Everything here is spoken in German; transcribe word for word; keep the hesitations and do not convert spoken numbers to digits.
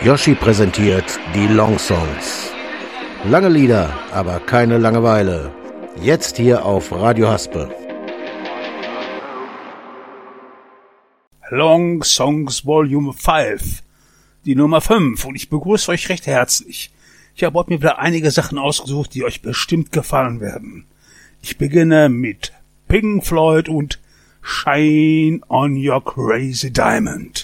Yoshi präsentiert die Long Songs. Lange Lieder, aber keine Langeweile. Jetzt hier auf Radio Haspe. Long Songs Volume fünf. Die Nummer fünf, und ich begrüße euch recht herzlich. Ich habe heute mir wieder einige Sachen ausgesucht, die euch bestimmt gefallen werden. Ich beginne mit Pink Floyd und Shine on Your Crazy Diamond.